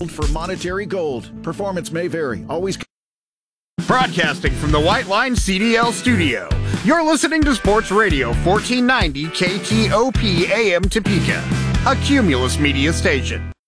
For monetary gold. Performance may vary. Always. Broadcasting from the White Line CDL studio. You're listening to Sports Radio 1490 KTOP AM Topeka, a Cumulus Media station.